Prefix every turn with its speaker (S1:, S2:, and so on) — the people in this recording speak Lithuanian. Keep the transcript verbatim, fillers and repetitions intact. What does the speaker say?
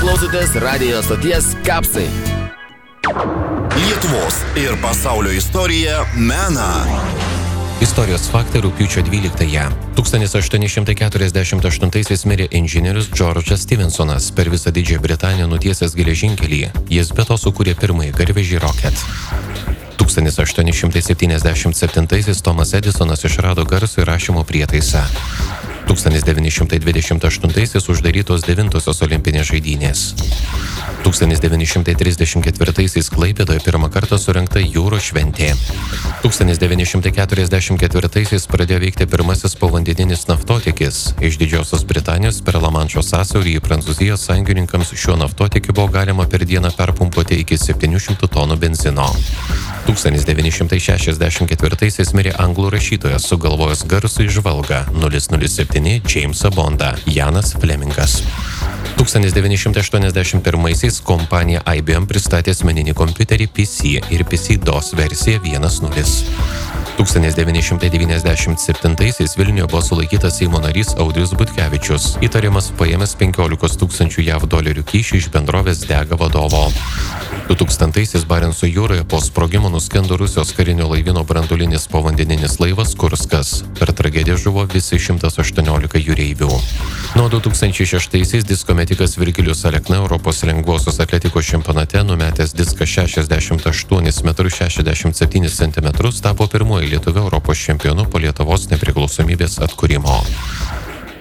S1: klausotės radijo stoties Kapsai.
S2: Lietuvos ir pasaulio istorija mena.
S3: Istorijos faktai rugpjūčio dvyliktąją. tūkstantis aštuoni šimtai keturiasdešimt aštuntaisiais mirė inžinierius Džordžas Stevensonas, per visą Didžiąją Britaniją nutiesęs geležinkelį. Jis be to sukūrė pirmąjį garvežį Rocket. tūkstantis aštuoni šimtai septyniasdešimt septintaisiais Tomas Edisonas išrado garso įrašymo prietaisą. tūkstantis devyni šimtai dvidešimt aštuntaisiais uždarytos devintosios olimpinės žaidynės. tūkstantis devyni šimtai trisdešimt ketvirtaisiais Klaipėdoje pirmą kartą surengta jūros šventė. tūkstantis devyni šimtai keturiasdešimt ketvirtaisiais pradėjo veikti pirmasis povandeninis naftotiekis. Iš Didžiosios Britanijos per Lamanšo sąsiaurį į Prancūzijos sąjungininkams šiuo naftotiekiu buvo galima per dieną perpumpuoti iki septynių šimtų tonų benzino. tūkstantis devyni šimtai šešiasdešimt ketvirtaisiais mirė anglų rašytojas, sugalvojęs garsų įžvalgą nulis nulis septyni Jamesą Bondą, Janas Flemingas. tūkstantis devyni šimtai aštuoniasdešimt pirmaisiais kompanija I B M pristatė asmeninį kompiuterį P C ir P C DOS versiją vienas nulis. tūkstantis devyni šimtai devyniasdešimt septintaisiais Vilniuje buvo sulaikytas Seimo narys Audrius Butkevičius, įtariamas paėmęs penkiolikos tūkstančių jav dolerių kyšį iš bendrovės Dega vadovo. du tūkstantaisiais Barenco jūroje po sprogimo nuskendo Rusijos karinio laivyno branduolinis povandeninis laivas Kurskas. Per tragediją žuvo visi šimtas aštuoniolika jūreivių. Nuo du tūkstančiai šeštaisiais diskometikas Virgilijus Alekna Europos lengvosios atletikos čempionate numetęs diską šešiasdešimt aštuonis metrus šešiasdešimt septynis centimetrus tapo pirmuoju lietuviu Europos čempionu po Lietuvos nepriklausomybės atkūrimo.